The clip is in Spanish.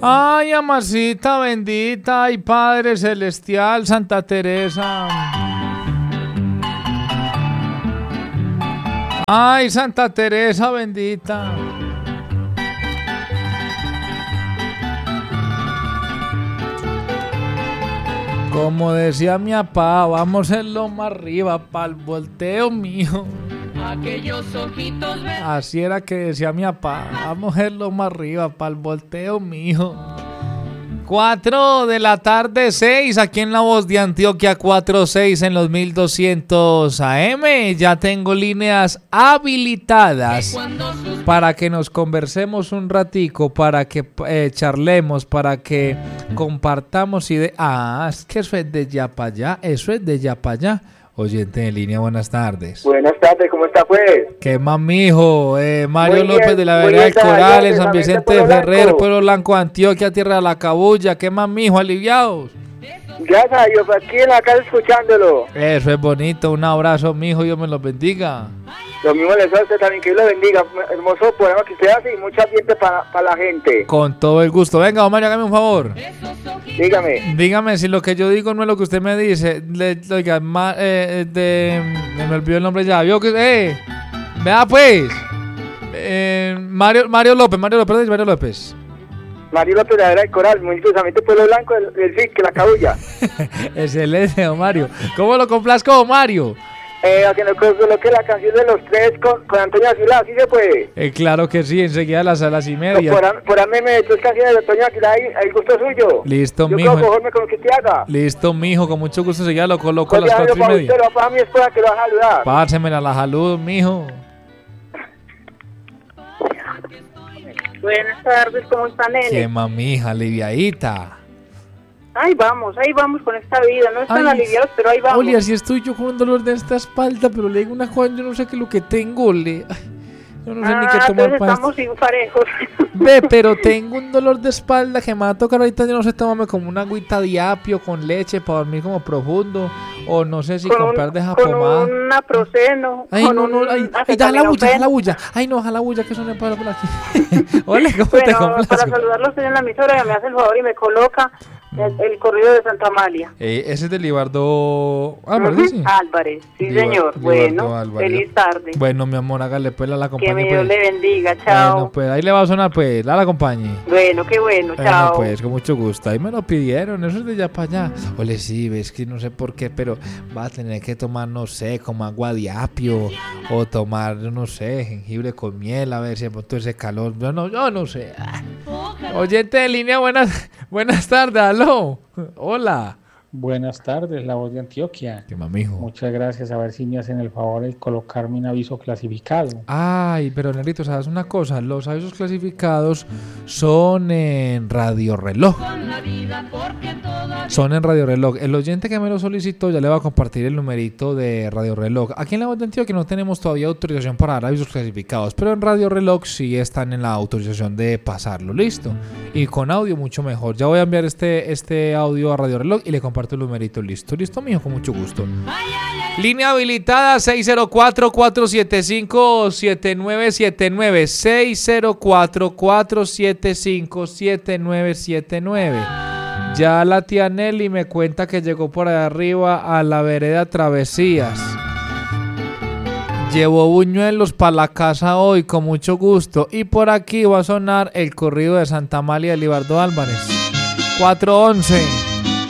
Ay, amasita bendita y Padre Celestial, Santa Teresa. Ay, Santa Teresa bendita. Como decía mi papá, vamos en lo más arriba, pa'l volteo mío. Aquellos ojitos verdes. Así era que decía mi papá, vamos en lo más arriba, pa'l volteo mío. 4 de la tarde, 6, aquí en La Voz de Antioquia, 4-6 en los 1200 AM. Ya tengo líneas habilitadas para que nos conversemos un ratico, para que charlemos, para que compartamos ideas. Es que eso es de ya para allá, eso es de ya para allá. Oyente en línea, buenas tardes. Buenas tardes, ¿cómo está pues? ¿Qué más, mijo? Mario Muy López bien, de la muy Vereda del bien, Coral, en San San Vicente Pueblo de Ferrer, Blanco. Pueblo Blanco, Antioquia, Tierra de la Cabulla. ¿Qué más, mijo? ¿Aliviados? Gracias a Dios, aquí en la casa escuchándolo. Eso es bonito, un abrazo, mijo, Dios me los bendiga. Lo mismo les deseo a usted también, que Dios lo bendiga. Hermoso programa que usted hace y mucho ambiente para la gente. Con todo el gusto. Venga, Mario, hágame un favor. Dígame. Dígame si lo que yo digo no es lo que usted me dice. Oiga, me olvidó el nombre ya. ¿Vio que? Vea pues. Mario López. Mario López de la Vereda del Coral, municipio de San Vicente, Pueblo Blanco, del FIC, que la Cabulla. Excelente, don Mario. ¿Cómo lo complazco, don Mario? A que nos coloque la canción de los tres con Antonio Aguilar, ¿sí se puede? Claro que sí, enseguida a las 1:30. Por ameme de 3 canciones de Antonio Aguilar ahí, el gusto suyo. Listo, yo mijo. Yo conforme con lo que te haga. Listo, mijo, con mucho gusto, enseguida lo coloco a Pues las 4:30. Usted lo va para mi esposa que lo va a saludar. Pásemela la salud, mijo. Buenas tardes, ¿cómo están, nene? Qué mamija, aliviadita. Ahí vamos con esta vida. No están aliviados, pero ahí vamos. Oli, así estoy yo con un dolor de esta espalda, pero le digo una cosa, yo no sé qué es lo que tengo, yo no sé ni qué tomar entonces para estamos parejos. Ve, pero tengo un dolor de espalda que me va a tocar ahorita, yo no sé, tomarme como una agüita de apio con leche para dormir como profundo, o no sé si comprar de japomada. Con un naproxeno. Ay, no, ay, deja la bulla. Ay, no, deja la bulla, que eso no es para por aquí. Hola, ¿cómo te complazco? Para saludarlo usted en la emisora, me hace el favor y me coloca el corrido de Santa Amalia. Ese es de Libardo Álvarez, ¿sí? Álvarez, sí, señor. Bueno, Álvarez. Feliz tarde. Bueno, mi amor, hágale pues a la compañía. Que Dios le bendiga, chao. Bueno, pues ahí le va a sonar pues, la compañía. Bueno, qué bueno, chao. Pues con mucho gusto, ahí me lo pidieron, eso es de allá para allá. Ole, sí, ves que no sé por qué, pero va a tener que tomar, no sé, como agua de apio, o tomar, no sé, jengibre con miel, a ver si todo ese calor, yo no sé. Oyente de línea, buenas tardes, aló, hola. Buenas tardes, La Voz de Antioquia. ¿Qué mamijo? Muchas gracias, a ver si me hacen el favor de colocarme un aviso clasificado. Ay, pero Nerito, ¿sabes una cosa? Los avisos clasificados son en Radio Reloj. Son en Radio Reloj. El oyente que me lo solicitó ya le va a compartir el numerito de Radio Reloj. Aquí en La Voz de Antioquia no tenemos todavía autorización para dar avisos clasificados, pero en Radio Reloj sí están en la autorización de pasarlo. Listo. Y con audio mucho mejor. Ya voy a enviar este audio a Radio Reloj y le comparto el numerito. Listo, mijo, con mucho gusto. Línea habilitada 604-475-7979. 604-475-7979. Ya la tía Nelly me cuenta que llegó por allá arriba a la vereda Travesías. Llevó buñuelos para la casa hoy, con mucho gusto. Y por aquí va a sonar el corrido de Santa Amalia de Libardo Álvarez. 411.